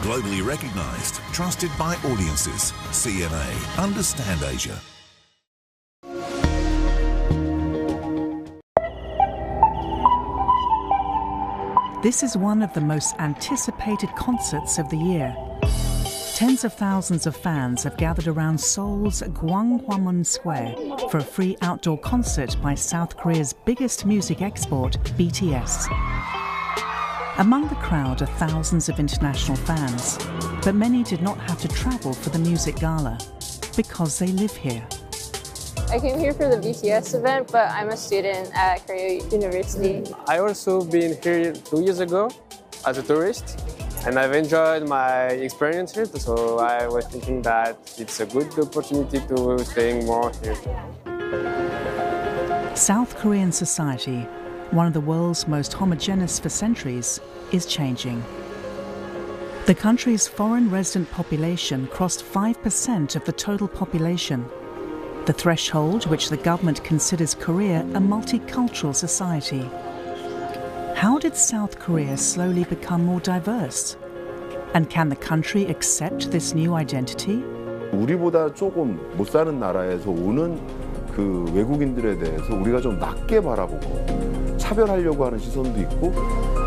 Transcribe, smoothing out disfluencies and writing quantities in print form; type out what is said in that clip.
Globally recognised, trusted by audiences. CMA. Understand Asia. This is one of the most anticipated concerts of the year. Tens of thousands of fans have gathered around Seoul's Gwanghwamun Square for a free outdoor concert by South Korea's biggest music export, BTS. Among the crowd are thousands of international fans, but many did not have to travel for the music gala because they live here. I came here for the BTS event, but I'm a student at Korea University. I also been here 2 years ago as a tourist, and I've enjoyed my experience here, so I was thinking that it's a good opportunity to stay more here. South Korean society, one of the world's most homogeneous for centuries, is changing. The country's foreign resident population crossed 5% of the total population, the threshold which the government considers Korea a multicultural society. How did South Korea slowly become more diverse? And can the country accept this new identity? 우리보다 조금 못 사는 나라에서 오는 그 외국인들에 대해서 우리가 좀 낮게 바라보고 차별하려고 하는 시선도 있고